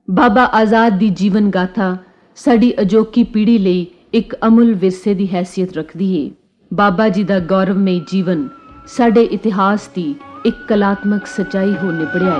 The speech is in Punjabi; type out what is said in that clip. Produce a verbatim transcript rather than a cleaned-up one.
ਬਾਬਾ ਆਜ਼ਾਦ ਦੀ ਜੀਵਨ ਗਾਥਾ ਸਾਡੀ ਅਜੋਕੀ ਪੀੜ੍ਹੀ ਲਈ ਇੱਕ ਅਮੁੱਲ ਵਿਰਸੇ ਦੀ ਹੈਸੀਅਤ ਰੱਖਦੀ ਹੈ। ਬਾਬਾ ਜੀ ਦਾ ਗੌਰਵਮਈ ਜੀਵਨ ਸਾਡੇ ਇਤਿਹਾਸ ਦੀ ਇੱਕ ਕਲਾਤਮਕ ਸੱਚਾਈ ਹੋ ਨਿਬੜਿਆ ਹੈ।